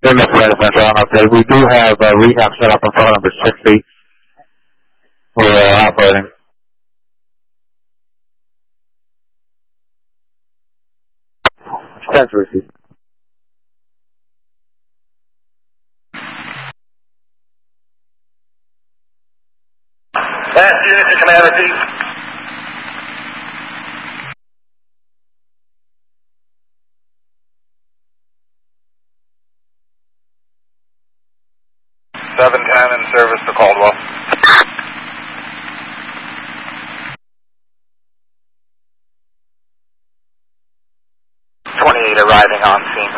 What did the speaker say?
They're not residential on update. We do have rehab set up on phone number 60. We're operating. Thanks, Ricky. Last unit to command, repeat. (710) in service to Caldwell. 28 arriving on scene.